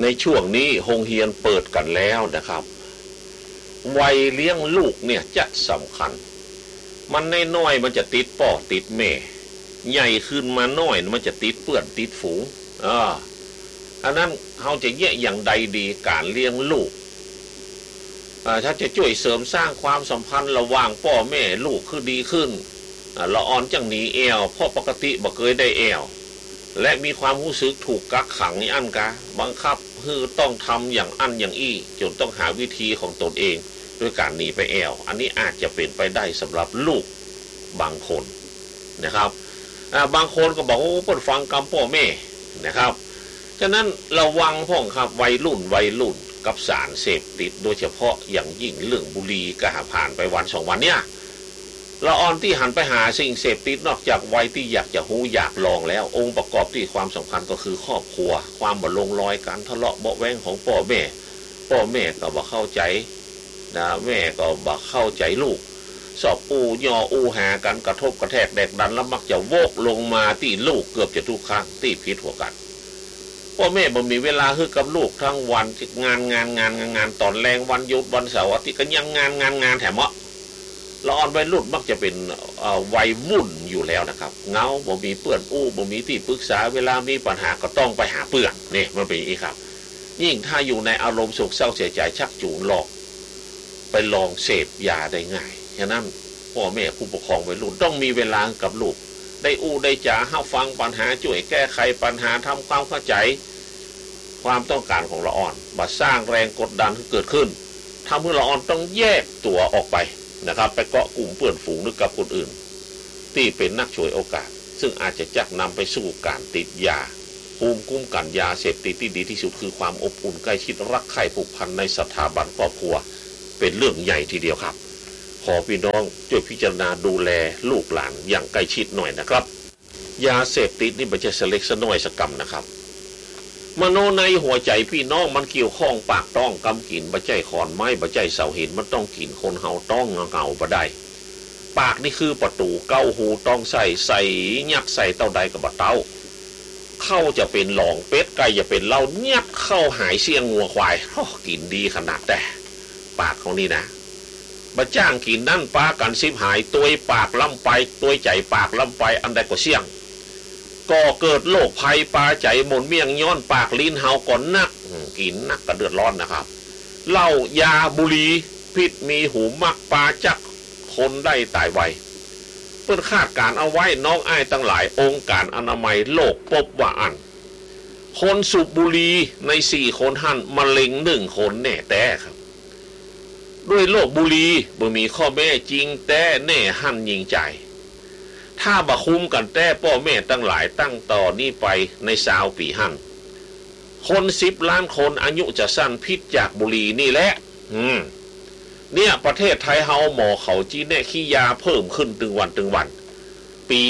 ในช่วงนี้โรงเรียนเปิดกันแล้วนะครับวัยเลี้ยงลูกเนี่ยจะสำคัญมันน้อยๆมันจะติดป่อติดแม่ใหญ่ขึ้นมาน้อยมันจะติดเปื้อนติดฝูงอันนั้นเขาจะแยกอย่างใดดีการเลี้ยงลูกถ้าจะช่วยเสริมสร้างความสัมพันธ์ระหว่างพ่อแม่ลูกคือดีขึ้นละอ่อนจังหนีแอวเพราะปกติบ่เคยได้แอวและมีความรู้สึกถูกกักขังในอันกะบังคับคือต้องทำอย่างอันอย่างอี้จนต้องหาวิธีของตนเองด้วยการหนีไปแอวอันนี้อาจจะเป็นไปได้สำหรับลูกบางคนนะครับบางคนก็บอกโอ้เปิดฟังคำพ่อแม่นะครับฉะนั้นระวังพ่องครับวัยรุ่นกับสารเสพติดโดยเฉพาะอย่างยิ่งเรื่องบุหรี่ก็ผ่านไปวัน2 วันเนี่ยละอ่อนที่หันไปหาสิ่งเสพติดนอกจากวัยที่อยากจะหูอยากลองแล้วองค์ประกอบที่ความสำคัญก็คือครอบครัวความบ่ลงรอยกันทะเลาะเบาะแว้งของพ่อแม่ก็บ่เข้าใจนะแม่ก็บ่เข้าใจลูกสอบอู้หากันกระทบกระแทกแดกดันแล้วมักจะโวกลงมาที่ลูกเกือบจะทุกครั้งที่ผิดหัวกันพ่อแม่บ่มีเวลาให้กับลูกทั้งวันงานตอนแรงวันหยุดวันเสาร์อาทิตย์ก็ยังงานแถมละอ่อนวัยรุ่นมักจะเป็นวัยวุ่นอยู่แล้วนะครับเงาบ่มีเปื้อนบ่มีที่ปรึกษาเวลามีปัญหาก็ต้องไปหาเปื้อนนี่มันเป็นอย่างนี้ครับยิ่งถ้าอยู่ในอารมณ์โศกเศร้าเสียใจชักจูงหลอกไปลองเสพยาได้ง่ายฉะนั้นพ่อแม่ผู้ปกครองวัยรุ่นต้องมีเวลากับลูกได้ได้จ่าให้ฟังปัญหาช่วยแก้ไขปัญหาทำความเข้าใจความต้องการของละอ่อนมาสร้างแรงกดดันที่เกิดขึ้นทำให้ละอ่อนต้องแยกตัวออกไปนะครับไปเกาะกลุ่มเพื่อนฝูงหรือกับคนอื่นที่เป็นนักฉวยโอกาสซึ่งอาจจะจักนำไปสู่การติดยาภูมิคุ้มกันยาเสพติดที่ดีที่สุดคือความอบอุ่นใกล้ชิดรักใคร่ผูกพันในสถาบันครอบครัวเป็นเรื่องใหญ่ทีเดียวครับขอพี่น้องช่วยพิจารณาดูแลลูกหลานอย่างใกล้ชิดหน่อยนะครับยาเสพติดนี่ไม่ใช่เล็กน้อยสักกรรมนะครับมโนในหัวใจพี่น้องมันเกี่ยวข้องปากต้องกำกินบะใจขอนไม้บะใจเสาหินมันต้องกินคนเฮาต้องเงาบ่ได้ปากนี่คือประตูเก้าหูต้องใส่ยักใส่เต้าใดกับบะเต้าเข้าจะเป็นหลองเป็ดไก่จะเป็นเหล้ายักเข้าหายเสียงงัวควายกินดีขนาดแต่ปากของนี่นะบะจ้างกินนั่นปากันซิบหายตัวปากล้ำไปตัวใจปากล้ำไปอันใดก็เสี่ยงก็เกิดโรคภัยปลาใจหมุนเมี่ยงย้อนปากลิ้นเฮาก่อนนักกินนักก็เดือดร้อนนะครับเหล้ายาบุหรี่พิษมีหูมักปลาจักคนได้ตายไวเพื่อคาดการเอาไว้น้องอ้ายตั้งหลายองค์การอนามัยโลกพบว่าอันคนสูบบุหรี่ใน4 คนหั่นมะเร็ง1 คนแน่แต่ครับด้วยโรคบุหรี่บ่มีข้อแม่จริงแต่แน่หั่นยิงใจถ้าบ่คุ้มกันแต่พ่อแม่ตั้งหลายตั้งต่อนี้ไปใน20 ปีหั่นคน10 ล้านคนอายุจะสั้นพิษจากบุหรี่นี่แหละเนี่ยประเทศไทยเฮาหมอเขาจีแน่ขี้ยาเพิ่มขึ้นตึงวันปี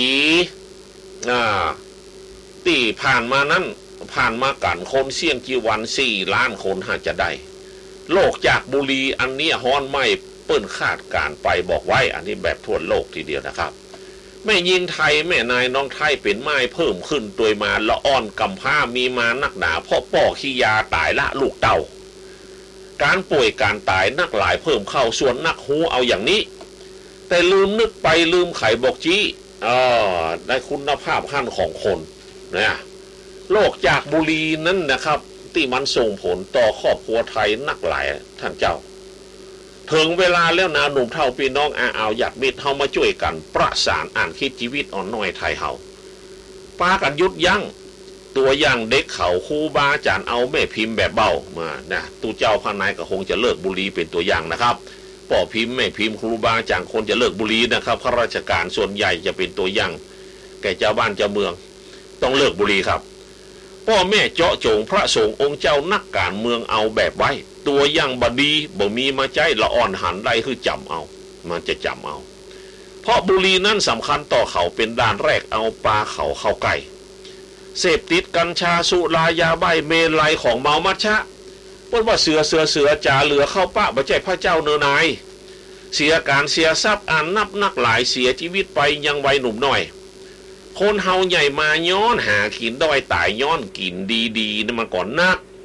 ที่ผ่านมานั้นผ่านมากันคนเสี่ยงกี่วัน4 ล้านคนหาจะได้โรคจากบุหรี่อันนี้ฮ้อนไหม้เปิ้นคาดการไปบอกไว้อันนี้แบบทั่วโลกทีเดียวนะครับแม่ยิงไทยแม่นายน้องไทยเป็นไม้เพิ่มขึ้นตัวมาละอ่อนกำพร้ามีมานักหนาเพราะป่อขี้ยาตายละลูกเต่าการป่วยการตายนักหลายเพิ่มเข้าส่วนนักหูเอาอย่างนี้แต่ลืมนึกไปลืมไขบอกจี้ได้คุณภาพขั้นของคนนะโรคจากบุหรี่นั้นนะครับที่มันส่งผลต่อครอบครัวไทยนักหลายท่านเจ้าถึงเวลาแล้วนาหนุ่มเท่าพี่น้องเอาอยากมิตรเฮามาช่วยกันประสานอ่านคิดชีวิตอ่อนน้อยไทยเฮาปากันยุดยั้งตัวอย่างเด็กเขาครูบาอาจารย์เอาแม่พิมพ์แบบเบามานะตู้เจ้าพานายก็คงจะเลิกบุหรี่เป็นตัวอย่างนะครับป่อพิมพ์แม่พิมพ์ครูบาอาจารย์คนจะเลิกบุหรี่นะครับข้าราชการส่วนใหญ่จะเป็นตัวอย่างแก่เจ้าบ้านเจ้าเมืองต้องเลิกบุหรี่ครับพ่อแม่เจาะจงพระสงฆ์องค์เจ้านักการเมืองเอาแบบไว้ตัวอย่างบดีบ่มีมาใจละอ่อนหันได้คือจำเอามันจะจำเอาเพราะบุหรี่นั้นสำคัญต่อเขาเป็นด่านแรกเอาปลาเขาเข้าใกล้เสพติดกัญชาสุรายาใบเมลัยของเมามัชชะเพราะว่าเสือจ่าเหลือเข้าปะบ่ใจพระเจ้าเนนายเสียการเสียทรัพย์อ่านนักหลายเสียชีวิตไปยังวัยหนุ่มน้อยคนเฮาใหญ่มาย้อนหากินด้อยตายย้อนกินดีๆนั่นมาก่อนนัก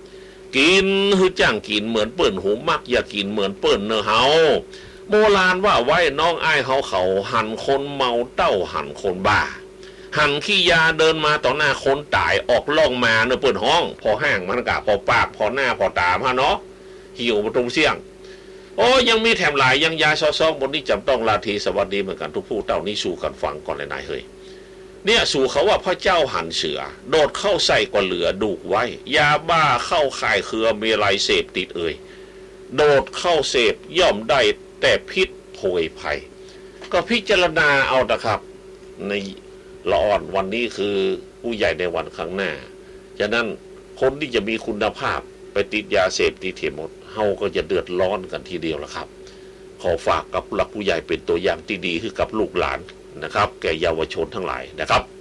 กินคือจ้างกินเหมือนเปิ้นหูมักอย่ากินเหมือนเปิ้นเนอเฮาโบราณว่าไว้น้องอ้ายเขาหันคนเมาเต้าหันคนบ้าหันขี้ยาเดินมาต่อหน้าคนตายออกล่องมาเนอเปิ้นห้องพอห้างมันกะพอปากพอหน้าพอตาฮะเนาะหิวมาตรงเสี่ยงโอ้ยังมีแถมหลายยังยาซองบนนี้จำต้องลาทีสวัสดีเหมือนกันทุกผู้เต้านี่สู่กันฟังก่อนเลยนายเฮ้ยเนี่ยสู่เขาว่าพระเจ้าหันเสือโดดเข้าใส่กว่าเหลือดูกไว้ยาบ้าเข้าข่ายเครือมีลายเสพติดโดดเข้าเสพย่อมได้แต่พิษโผยภัยก็พิจารณาเอานะครับในละอ่อนวันนี้คือผู้ใหญ่ในวันข้างหน้าฉะนั้นคนที่จะมีคุณภาพไปติดยาเสพติดหมดเฮาก็จะเดือดร้อนกันทีเดียวละครับขอฝากกับผู้หลักผู้ใหญ่เป็นตัวอย่างที่ดีให้กับลูกหลานนะครับแก่เยาวชนทั้งหลายนะครับ